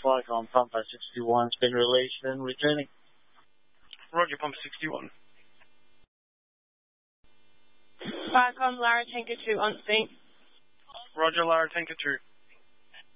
flight on Pampa 61, spin relation, returning. Roger, Pampa 61. Back on Lara Tanker 2 on sync. Roger, Lara Tanker 2.